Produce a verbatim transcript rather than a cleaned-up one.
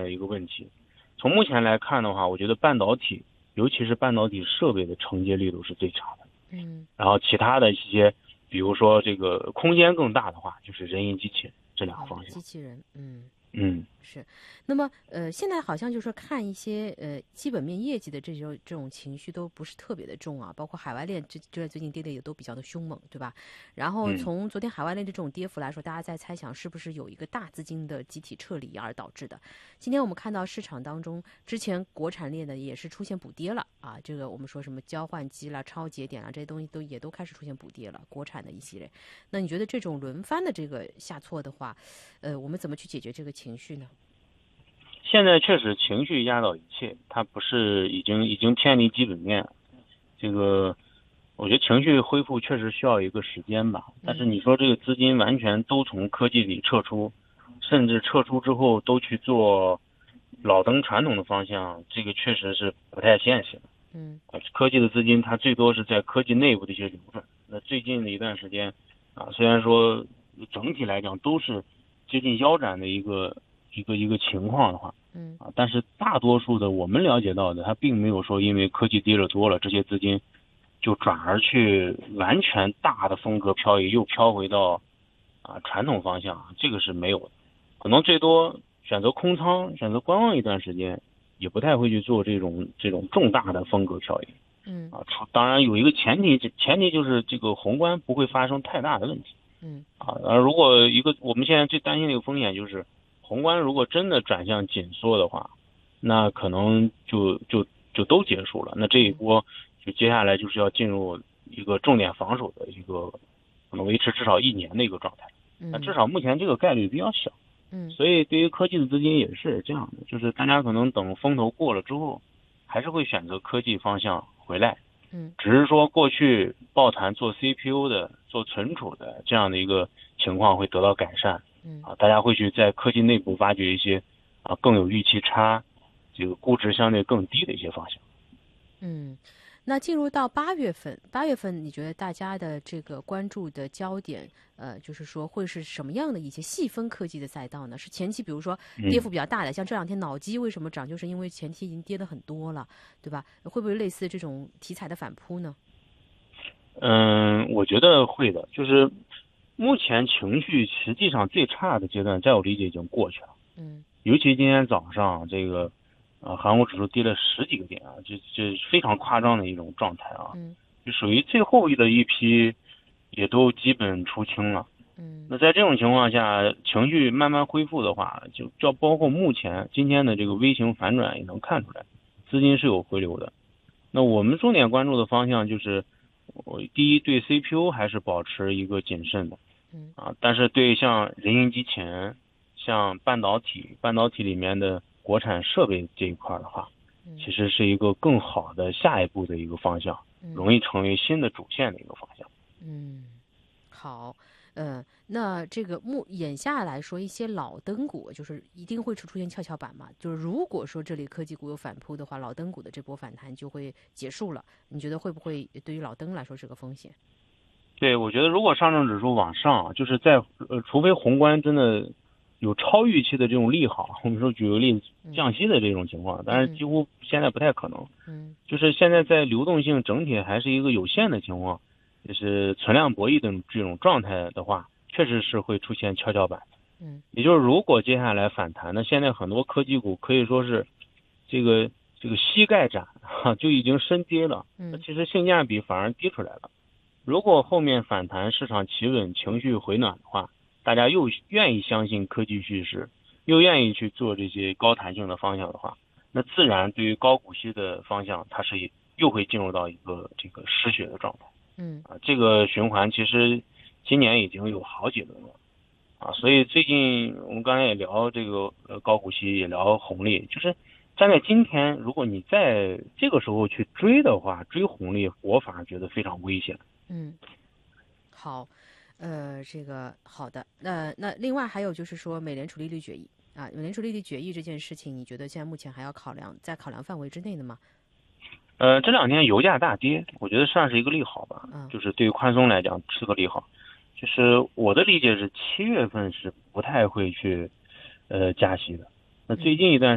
的一个问题。从目前来看的话，我觉得半导体，尤其是半导体设备的承接力度是最强的。 嗯， 然后其他的一些，比如说这个空间更大的话，就是人形机器人这两个啊， 方向。 机器人，嗯。 嗯， 是，那么呃，现在好像就是说看一些呃基本面业绩的这种这种情绪都不是特别的重啊，包括海外链这这最近跌的也都比较的凶猛，对吧？然后嗯， 从昨天海外链的这种跌幅来说，大家在猜想是不是有一个大资金的集体撤离而导致的。今天我们看到市场当中，之前国产链的也是出现补跌了啊，这个我们说什么交换机啦、超节点啦这些东西都也都开始出现补跌了，国产的一系列。那你觉得这种轮番的这个下挫的话，呃，我们怎么去解决这个情绪呢？ 现在确实情绪压倒一切，它不是已经已经偏离基本面了。这个我觉得情绪恢复确实需要一个时间吧。但是你说这个资金完全都从科技里撤出，甚至撤出之后都去做老登传统的方向，这个确实是不太现实的。 嗯啊，科技的资金它最多是在科技内部的一些流转。那最近的一段时间啊，虽然说整体来讲都是接近腰斩的一个一个一个情况的话， 嗯啊，但是大多数的我们了解到的，它并没有说因为科技跌得多了，这些资金就转而去完全大的风格漂移，又飘回到啊传统方向，这个是没有的。可能最多选择空仓，选择观望一段时间，也不太会去做这种这种重大的风格漂移。 嗯啊，当然有一个前提，前提就是这个宏观不会发生太大的问题。 嗯啊，呃，如果一个我们现在最担心的一个风险就是宏观如果真的转向紧缩的话，那可能就就就都结束了。那这一波就接下来就是要进入一个重点防守的一个可能维持至少一年的一个状态。那至嗯少目前这个概率比较小。 嗯所以对于科技的资金也是这样的，就是大家可能等风头过了之后，还是会选择科技方向回来。 嗯只是说过去抱团做 C P U 的、做存储的这样的一个情况会得到改善。 嗯啊，大家会去在科技内部挖掘一些啊更有预期差、这个估值相对更低的一些方向。 嗯。那进入到八月份，八月份你觉得大家的这个关注的焦点，呃，就是说会是什么样的一些细分科技的赛道呢？是前期比如说跌嗯幅比较大的，像这两天脑机为什么涨，就是因为前期已经跌得很多了，对吧？会不会类似这种题材的反扑呢？ 嗯，我觉得会的，就是目前情绪实际上最差的阶段，在我理解已经过去了。 嗯尤其今天早上这个，呃，韩国指数跌了十几个点啊，这这非常夸张的一种状态啊， 嗯就属于最后的一批，也都基本出清了。 嗯那在这种情况下，情绪慢慢恢复的话，就就包括目前今天的这个微型反转也能看出来，资金是有回流的。那我们重点关注的方向就是，我第一对 C P U 还是保持一个谨慎的， 嗯啊，但是对像人形机器人、像半导体、半导体里面的国产设备这一块的话，其实是一个更好的下一步的一个方向，容易成为新的主线的一个方向。 嗯，好。呃，那这个目眼下来说，一些老灯股就是一定会出出现跷跷板嘛？就是如果说这里科技股有反扑的话，老灯股的这波反弹就会结束了。你觉得会不会对于老灯来说是个风险？ 对，我觉得如果上证指数往上，就是在呃，除非宏观真的有超预期的这种利好，我们说举个例子，降息的这种情况，但是几乎现在不太可能。 嗯， 就是现在在流动性整体还是一个有限的情况，就是存量博弈的这种状态的话，确实是会出现跷跷板。 嗯， 也就是如果接下来反弹呢，现在很多科技股可以说是这个这个膝盖斩哈，就已经深跌了，那其实性价比反而低出来了。如果后面反弹市场企稳情绪回暖的话，大家又愿意相信科技叙事，又愿意去做这些高弹性的方向的话，那自然对于高股息的方向它是又会进入到一个这个失血的状态。 嗯啊，这个循环其实今年已经有好几轮了啊，所以最近我们刚才也聊这个呃高股息，也聊红利，就是站在今天，如果你在这个时候去追的话，追红利，我反而觉得非常危险。 嗯，好，呃，这个好的。那那另外还有就是说，美联储利率决议啊，美联储利率决议这件事情，你觉得现在目前还要考量在考量范围之内的吗？ 呃，这两天油价大跌，我觉得算是一个利好吧， 嗯， 就是对于宽松来讲是个利好。就是我的理解是，七月份是不太会去呃加息的。那最近一段